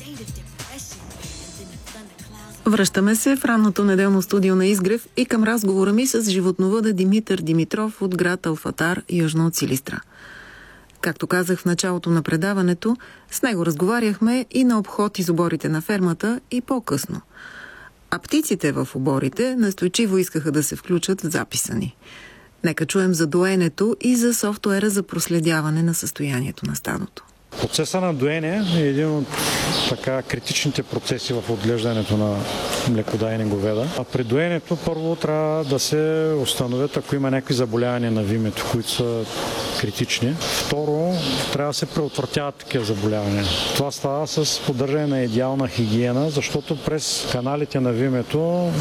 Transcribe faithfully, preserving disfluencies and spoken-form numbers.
Връщаме се в ранното неделно студио на Изгрев и към разговора ми с животновъда Димитър Димитров от град Алфатар, южно от Силистра. Както казах в началото на предаването, с него разговаряхме и на обход из оборите на фермата и по-късно. А птиците в оборите настойчиво искаха да се включат в записа ни. Нека чуем за доенето и за софтуера за проследяване на състоянието на стадото. Процесът на доене е един от така критичните процеси в отглеждането на млекодайни говеда. А при доенето първо трябва да се установят, ако има някакви заболявания на вимето, които са критични. Второ, трябва да се предотвратяват такива заболявания. Това става с поддържане на идеална хигиена, защото през каналите на вимето